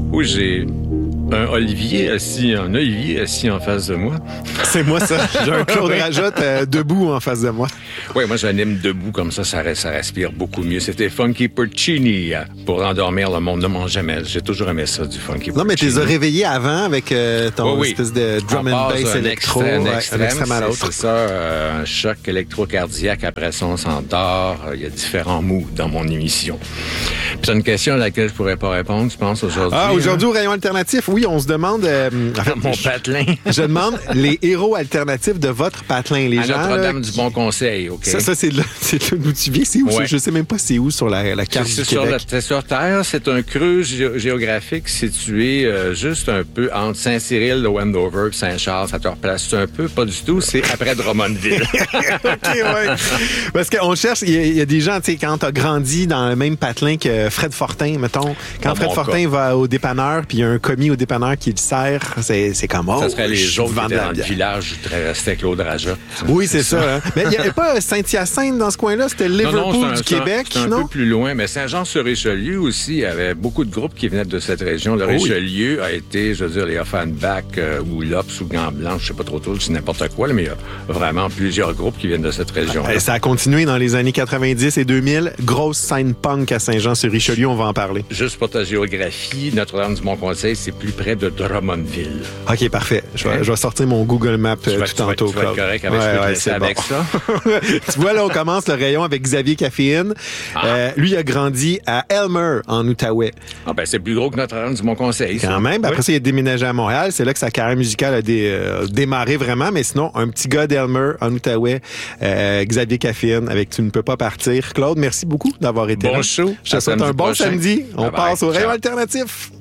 Oui, j'ai un olivier assis en face de moi. C'est moi, ça. J'ai un Claude Rajotte debout en face de moi. Oui, moi, j'anime debout comme ça respire beaucoup mieux. C'était Funky Porcini pour endormir le monde. Ne mange jamais. J'ai toujours aimé ça, du Funky Porcini. Non, mais tu les as réveillés avant avec ton espèce de drum and bass électro. Un extrême à l'autre. C'est ça, un choc électrocardiaque. Après ça, on s'endort. Il y a différents moods dans mon émission. Puis c'est une question à laquelle je pourrais pas répondre, je pense, aujourd'hui. Ah, aujourd'hui, au rayon alternatif, oui, on se demande... mon patelin. Je demande les héros alternatifs de votre patelin. Les à gens, Notre-Dame du Bon Conseil, OK? Ça c'est là d'où tu viens. C'est où? Ouais. Je sais même pas c'est où sur la carte du Québec. C'est sur Terre. C'est un creux géographique situé juste un peu entre Saint-Cyril, le Wendover et Saint-Charles. Ça te replace un peu? Pas du tout. C'est après Drummondville. OK, ouais. Parce qu'on cherche... Il y a des gens, tu sais, quand t'as grandi dans le même patelin que Fred Fortin, mettons. Quand Fred Fortin va au dépanneur, puis il y a un commis au dépanneur qui le sert, c'est comme... Oh, ça serait les autres qui étaient dans le village où restait Claude Rajotte. Oui, c'est ça. Hein. Mais il n'y avait pas Saint-Hyacinthe dans ce coin-là. C'était Liverpool du Québec, c'est un peu plus loin. Mais Saint-Jean-sur-Richelieu aussi, il y avait beaucoup de groupes qui venaient de cette région. Le Richelieu a été, je veux dire, les Offenbach ou Lops ou Gants Blancs, je sais pas trop, c'est n'importe quoi, là, mais il y a vraiment plusieurs groupes qui viennent de cette région. Ça a continué dans les années 90 et 2000. Grosse scène punk à Saint-Jean-sur-Richelieu, on va en parler. Juste pour ta géographie, Notre-Dame du Mont-Conseil, c'est plus près de Drummondville. OK, parfait. Je vais sortir mon Google Maps tout tantôt. Tu vas être correct avec, avec ça. Tu vois, là, on commence le rayon avec Xavier Caféine. Lui, il a grandi à Elmer, en Outaouais. Ah ben, c'est plus gros que Notre-Dame du Mont-Conseil. Quand même. Après ça, il a déménagé à Montréal. C'est là que sa carrière musicale a démarré vraiment. Mais sinon, un petit gars d'Elmer, en Outaouais, Xavier Caféine, avec Tu ne peux pas partir. Claude, merci beaucoup d'avoir été là. Bon show. Je te souhaite un bon samedi. On passe au rayon alternatif.